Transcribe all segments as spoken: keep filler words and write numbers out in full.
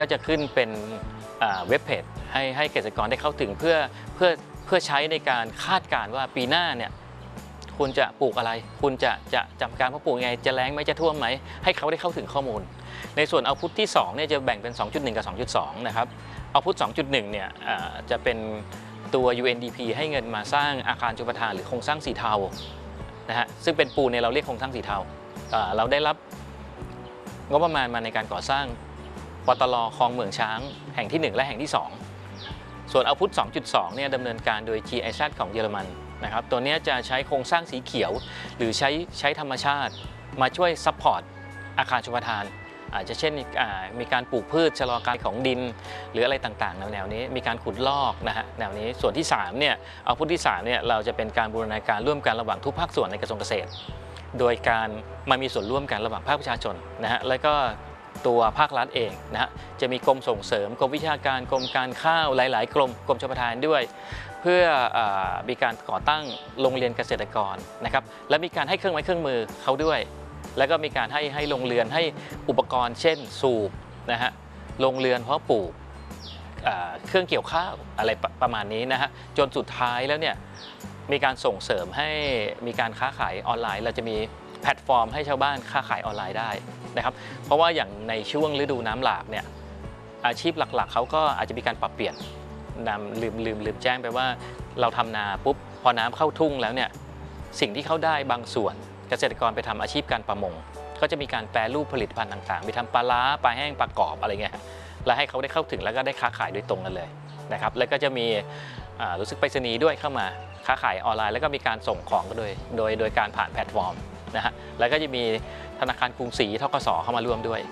ก็จะขึ้นเป็นเว็บเพจให้ให้เกษตรกรได้เข้าถึงเพื่อเพื่อเพื่อใช้ในการคาดการณ์ว่าปีหน้าเนี่ยคุณจะปลูกอะไรคุณจะจะจำการเพาะปลูกไงจะแล้งไหมจะท่วมไหมให้เขาได้เข้าถึงข้อมูลในส่วนเอาพุทที่สองเนี่ยจะแบ่งเป็น สองจุดหนึ่ง กับ สองจุดสอง นะครับเอาพุท สองจุดหนึ่ง เนี่ยจะเป็นตัว ยู เอ็น ดี พี ให้เงินมาสร้างอาคารชลประทานหรือโครงสร้างสีเทานะฮะซึ่งเป็นปูนเนี่ยเราเรียกโครงสร้างสีเทาเราได้รับงบประมาณมาในการก่อสร้างปตล.คลองเมืองช้างแห่งที่หนึ่งและแห่งที่สองส่วนเอาพุท สองจุดสอง เนี่ยดำเนินการโดย จี ไอ แซด ของเยอรมันนะครับตัวนี้จะใช้โครงสร้างสีเขียวหรือใช้ใช้ธรรมชาติมาช่วยซัพพอร์ตอาคารชลประทานอาจจะเช่นมีการปลูกพืชชะลอการของดินหรืออะไรต่างๆแนวๆนี้มีการขุดลอกนะฮะแนวนี้ส่วนที่สามเนี่ยเอาพุทที่สามเนี่ยเราจะเป็นการบูรณาการร่วมกันระหว่างทุกภาคส่วนในกระทรวงเกษตรโดยการมามีส่วนร่วมกันระหว่างภาคประชาชนนะฮะแล้วก็ตัวภาครัฐเองนะฮะจะมีกรมส่งเสริมกรมวิชาการกรมการข้าวหลายๆกรมกรมชลประทานด้วยเพื่อมีการก่อตั้งโรงเรียนเกษตรกรนะครับและมีการให้เครื่องไม้เครื่องมือเขาด้วยแล้วก็มีการให้ให้โรงเรือนให้อุปกรณ์เช่นสูบนะฮะโรงเรือนเพาะปลูกเครื่องเกี่ยวข้าวอะไรประมาณนี้นะฮะจนสุดท้ายแล้วเนี่ยมีการส่งเสริมให้มีการค้าขายออนไลน์เราจะมีแพลตฟอร์มให้ชาวบ้านค้าขายออนไลน์ได้นะครับเพราะว่าอย่างในช่วงฤดูน้ำหลากเนี่ยอาชีพหลักๆเขาก็อาจจะมีการปรับเปลี่ยนนำลืมลืมลืมแจ้งไปว่าเราทำนาปุ๊บพอน้ำเข้าทุ่งแล้วเนี่ยสิ่งที่เขาได้บางส่วนเกษตรกรไปทำอาชีพการประมงก็จะมีการแปรรูปผลิตภัณฑ์ต่างๆมีทำปลาล้าปลาแห้งปลากรอบอะไรเงี้ยแล้วให้เขาได้เข้าถึงแล้วก็ได้ค้าขายโดยตรงกันเลยนะครับแล้วก็จะมีรู้สึกไปรษณีย์ด้วยเข้ามาค้าขายออนไลน์แล้วก็มีการส่งของก็โดยโดยโดยการผ่านแพลตฟอร์มนะฮะแล้วก็จะมีธนาคารกรุงศรีธกส.เข้ามาร่วมด้วย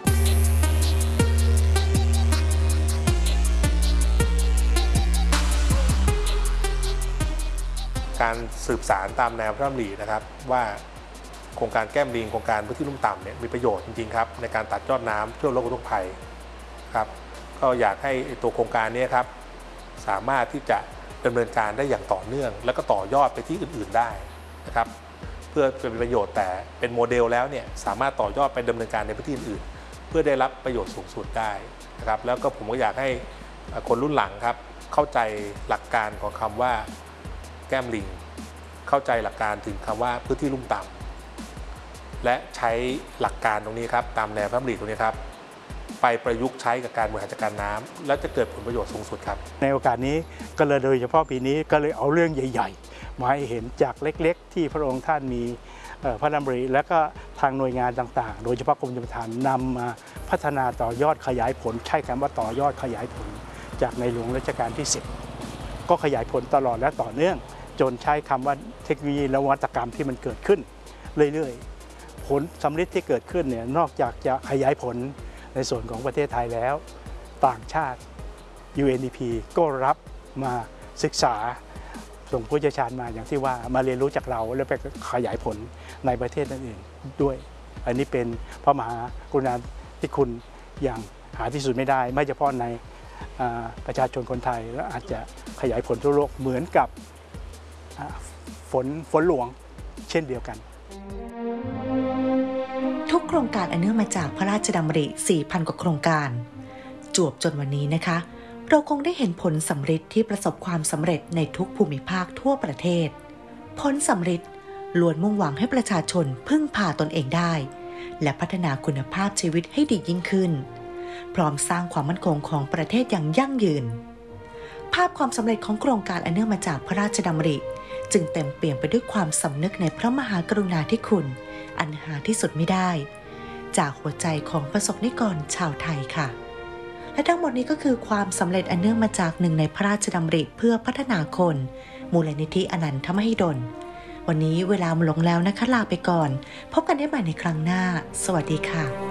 การสืบสารตามแนวพระราชดำรินะครับว่าโครงการแก้มลิงโครงการพื้นที่ลุ่มต่ำเนี่ยมีประโยชน์จริงๆครับในการตัดยอดน้ำช่วยลดอุทกภัยครับก็อยากให้ตัวโครงการนี้ครับสามารถที่จะดำเนินการได้อย่างต่อเนื่องแล้วก็ต่อยอดไปที่อื่นๆได้นะครับเพื่อเป็นประโยชน์แต่เป็นโมเดลแล้วเนี่ยสามารถต่อยอดไปดำเนินการในพื้นที่อื่นๆเพื่อได้รับประโยชน์สูงสุดได้นะครับแล้วก็ผมก็อยากให้คนรุ่นหลังครับเข้าใจหลักการของคำว่าแก้มลิงเข้าใจหลักการถึงคำว่าพื้นที่ลุ่มต่ำและใช้หลักการตรงนี้ครับตามแนวพระราชดำริตรงนี้ครับไปประยุกต์ใช้กับการบริหารจัดการน้ำแล้วจะเกิดผลประโยชน์สูงสุดครับในโอกาสนี้ก็เลยโดยเฉพาะปีนี้ก็เลยเอาเรื่องใหญ่ๆมาให้เห็นจากเล็กๆที่พระองค์ท่านมีพระดำริและก็ทางหน่วยงานต่างๆโดยเฉพาะกรมชลประทานนำมาพัฒนาต่อยอดขยายผลใช้คำว่าต่อยอดขยายผลจากในหลวงรัชกาลที่สิบก็ขยายผลตลอดและต่อเนื่องจนใช้คำว่าเทคโนโลยีและนวัตกรรมที่มันเกิดขึ้นเรื่อยๆผลสำเร็จที่เกิดขึ้นเนี่ยนอกจากจะขยายผลในส่วนของประเทศไทยแล้วต่างชาติ ยู เอ็น ดี พี ก็รับมาศึกษาส่งผู้เชี่ยวชาญมาอย่างที่ว่ามาเรียนรู้จากเราแล้วไปขยายผลในประเทศอื่นๆด้วยอันนี้เป็นพระมหากรุณาธิคุณอย่างหาที่สุดไม่ได้ไม่เฉพาะในประชาชนคนไทยและอาจจะขยายผลทั่วโลกเหมือนกับฝนฝนหลวงเช่นเดียวกันทุกโครงการอันเนื่องมาจากพระราชดำริ สี่พัน กว่าโครงการจวบจนวันนี้นะคะเราคงได้เห็นผลสำฤทธิ์ที่ประสบความสำเร็จในทุกภูมิภาคทั่วประเทศผลสำฤทธิ์ล้วนมุ่งหวังให้ประชาชนพึ่งพาตนเองได้และพัฒนาคุณภาพชีวิตให้ดียิ่งขึ้นพร้อมสร้างความมั่นคงของประเทศอย่างยั่งยืนภาพความสำเร็จของโครงการอันเนื่องมาจากพระราชดำริจึงเต็มเปี่ยมไปด้วยความสำนึกในพระมหากรุณาธิคุณอันหาที่สุดไม่ได้จากหัวใจของประสบนิกรชาวไทยค่ะและทั้งหมดนี้ก็คือความสำเร็จอันเนื่องมาจากหนึ่งในพระราชดำริเพื่อพัฒนาคนมูลนิธิอนันทมหิดลวันนี้เวลาหมดลงแล้วนะคะลาไปก่อนพบกันได้ใหม่ในครั้งหน้าสวัสดีค่ะ